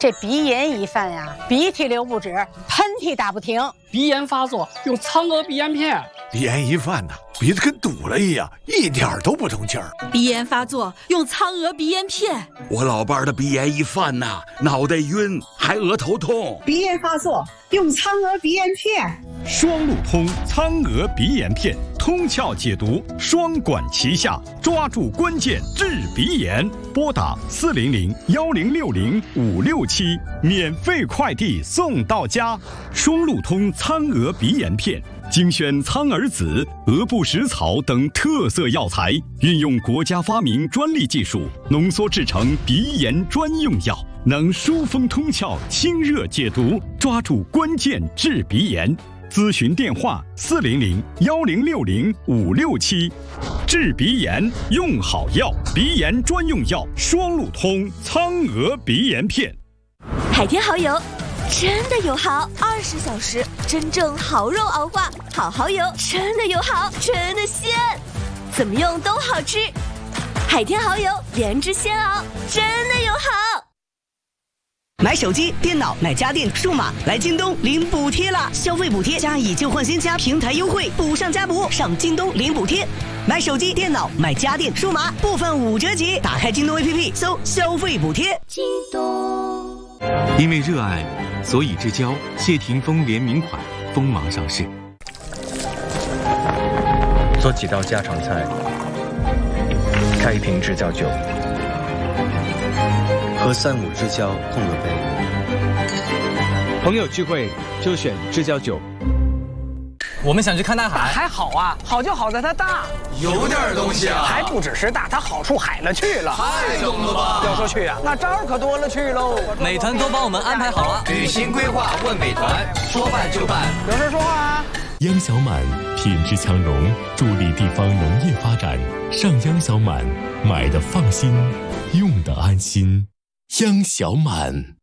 这鼻炎一犯呀，鼻涕流不止，喷嚏打不停。 鼻炎发作用苍娥鼻炎片。 鼻炎一犯呐，鼻子跟堵了一样，一点都不通气儿。 鼻炎发作用苍娥鼻炎片。 我老伴儿的鼻炎一犯呐，脑袋晕，还额头痛。 鼻炎发作用苍娥鼻炎片。 双路通苍娥鼻炎片，通窍解毒，双管齐下，抓住关键治鼻炎。拨打400-1060-567，免费快递送到家。双路通苍娥鼻炎片，精选苍耳子、鹅不食草等特色药材，运用国家发明专利技术，浓缩制成鼻炎专用药，能疏风通窍、清热解毒，抓住关键治鼻炎。咨询电话400-1060-567，治鼻炎用好药，鼻炎专用药双路通苍娥鼻炎片。 海天蚝油真的有好，20小时真正蚝肉熬化，好蚝油真的有好，真的鲜，怎么用都好吃。海天蚝油原汁鲜熬，真的有好。 买手机、电脑、买家电、数码，来京东领补贴啦！消费补贴加以旧换新加平台优惠，补上加补，上京东领补贴。买手机、电脑、买家电、数码，部分5折起。打开京东 APP， 搜消费补贴。 京东。 因为热爱，所以之交谢霆锋联名款锋芒上市。 做几道家常菜，开一瓶制酵酒。和3、5支交碰个杯， 朋友聚会就选制酵酒。 我们想去看大海， 还好啊，好就好在它大， 有点东西啊， 还不只是大，它好处海了去了。 太懂了吧？ 要说去啊，那招儿可多了去喽。 美团都帮我们安排好了， 旅行规划问美团，说办就办。 有事说话啊。 央小满品质强融，助力地方农业发展。上央小满，买的放心，用的安心。央小满。